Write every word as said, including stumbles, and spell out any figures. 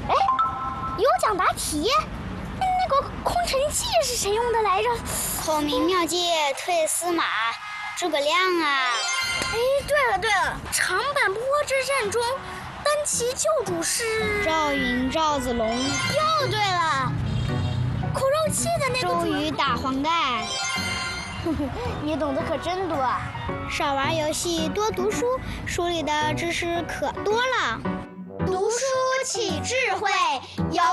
哎，有奖答题。那个空城计是谁用的来着？ 孔明妙计退司马，诸葛亮啊！ 哎，对了对了，长坂坡之战中，单骑救主是赵云、赵子龙。 又对了，口肉计的那个周瑜打黄盖。 你懂得可真多啊！ 少玩游戏，多读书，书里的知识可多了。 读书起智慧，有